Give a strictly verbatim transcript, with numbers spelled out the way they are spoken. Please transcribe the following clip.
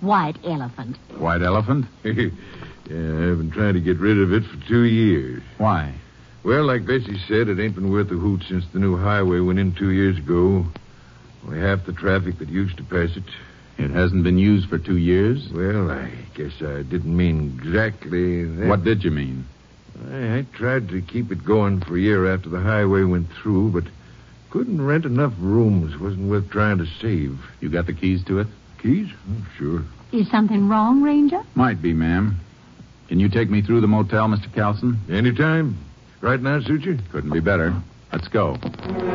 white elephant. White elephant? Yeah, I've been trying to get rid of it for two years. Why? Well, like Bessie said, it ain't been worth a hoot since the new highway went in two years ago. Only half the traffic that used to pass it. It hasn't been used for two years? Well, I guess I didn't mean exactly that. What did you mean? I, I tried to keep it going for a year after the highway went through, but couldn't rent enough rooms. Wasn't worth trying to save. You got the keys to it? Keys? Oh, sure. Is something wrong, Ranger? Might be, ma'am. Can you take me through the motel, Mister Kelson? Anytime. Right now, suit you? Couldn't be better. Let's go.